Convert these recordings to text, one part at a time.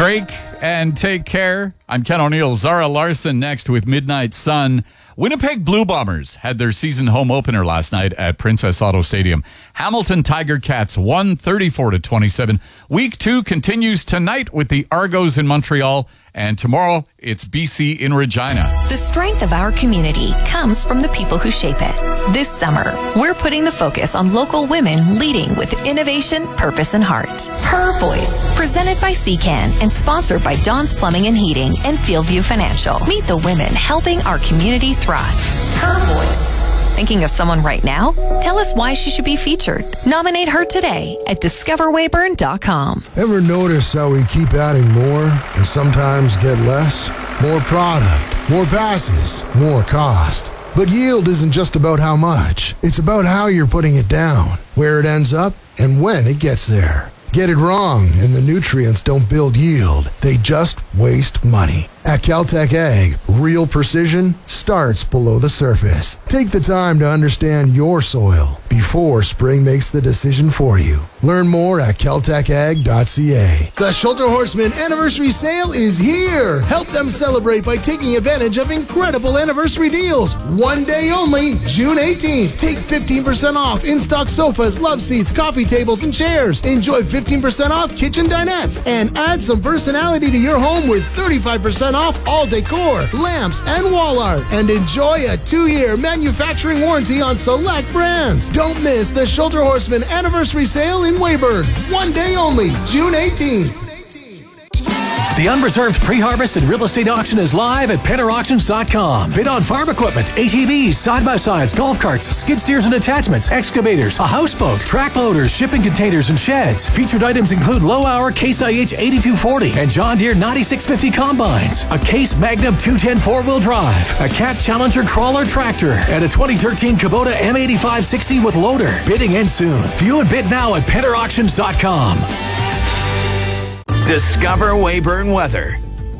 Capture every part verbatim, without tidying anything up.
Drake and Take Care. I'm Ken O'Neill. Zara Larson next with Midnight Sun. Winnipeg Blue Bombers had their season home opener last night at Princess Auto Stadium. Hamilton Tiger Cats won thirty-four to twenty-seven. Week two continues tonight with the Argos in Montreal, and tomorrow it's B C in Regina. The strength of our community comes from the people who shape it. This summer, we're putting the focus on local women leading with innovation, purpose, and heart. Her Voice, presented by C C A N and sponsored by Don's Plumbing and Heating and Fieldview Financial. Meet the women helping our community thrive. Her Voice. Thinking of someone right now? Tell us why she should be featured. Nominate her today at discover weyburn dot com. Ever notice how we keep adding more and sometimes get less? More product, more passes, more cost. But yield isn't just about how much. It's about how you're putting it down, where it ends up, and when it gets there. Get it wrong, and the nutrients don't build yield. They just waste money. At Caltech Ag, real precision starts below the surface. Take the time to understand your soil before spring makes the decision for you. Learn more at caltech ag dot c a. The Schulter Horseman Anniversary Sale is here. Help them celebrate by taking advantage of incredible anniversary deals. One day only, June eighteenth. Take fifteen percent off in-stock sofas, love seats, coffee tables, and chairs. Enjoy fifteen percent off kitchen dinettes. And add some personality to your home with thirty-five percent off all decor, lamps, and wall art. And enjoy a two-year manufacturing warranty on select brands. Don't miss the Schulter Horseman Anniversary Sale in Weyburn. One day only, June eighteenth. The Unreserved Pre-Harvest and Real Estate Auction is live at penner auctions dot com. Bid on farm equipment, A T Vs, side-by-sides, golf carts, skid steers and attachments, excavators, a houseboat, track loaders, shipping containers, and sheds. Featured items include low-hour Case I H eighty-two forty and John Deere ninety-six fifty combines, a Case Magnum two ten four-wheel drive, a Cat Challenger crawler tractor, and a twenty thirteen Kubota M eighty-five sixty with loader. Bidding ends soon. View and bid now at penner auctions dot com. Discover Weyburn weather.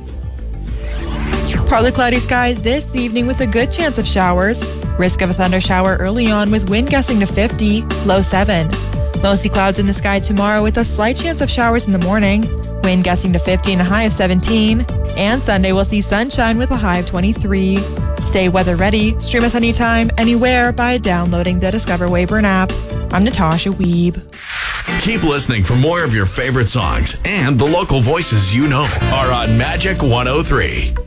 Partly cloudy skies this evening with a good chance of showers. Risk of a thunder shower early on with wind gusting to fifty, low seven. Mostly clouds in the sky tomorrow with a slight chance of showers in the morning. Wind gusting to fifty and a high of seventeen. And Sunday we'll see sunshine with a high of twenty-three. Stay weather ready. Stream us anytime, anywhere by downloading the Discover Weyburn app. I'm Natasha Weeb. Keep listening for more of your favorite songs and the local voices you know are on Magic one oh three.